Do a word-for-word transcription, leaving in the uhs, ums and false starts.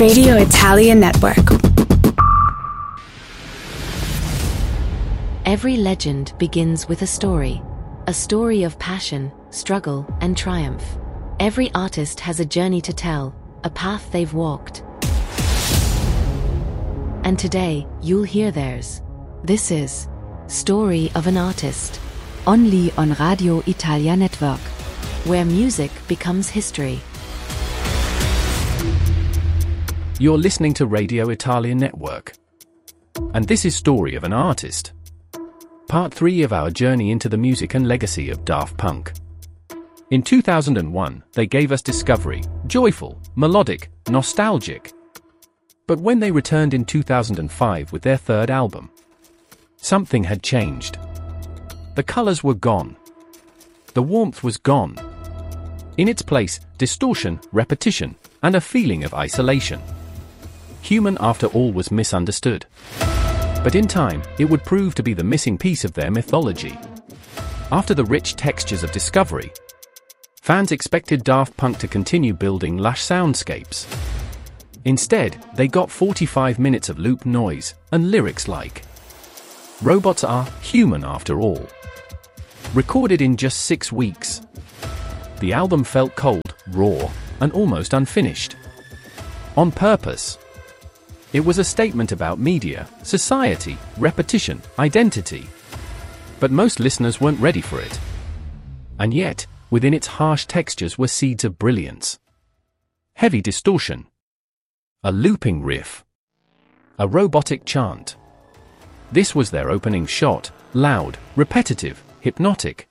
Radio Italia Network. Every legend begins with a story. A story of passion, struggle, and triumph. Every artist has a journey to tell, a path they've walked. And today, you'll hear theirs. This is Story of an Artist. Only on Radio Italia Network, where music becomes history. You're listening to Radio Italia Network. And this is Story of an Artist. Part three of our journey into the music and legacy of Daft Punk. In two thousand one, they gave us Discovery, joyful, melodic, nostalgic. But when they returned in two thousand five with their third album, something had changed. The colors were gone. The warmth was gone. In its place, distortion, repetition, and a feeling of isolation. Human, after all, was misunderstood. But in time, it would prove to be the missing piece of their mythology. After the rich textures of Discovery, fans expected Daft Punk to continue building lush soundscapes. Instead, they got forty-five minutes of loop noise, and lyrics like, "Robots are human after all." Recorded in just six weeks. The album felt cold, raw, and almost unfinished. On purpose. It was a statement about media, society, repetition, identity. But most listeners weren't ready for it. And yet, within its harsh textures were seeds of brilliance. Heavy distortion. A looping riff. A robotic chant. This was their opening shot, loud, repetitive, hypnotic,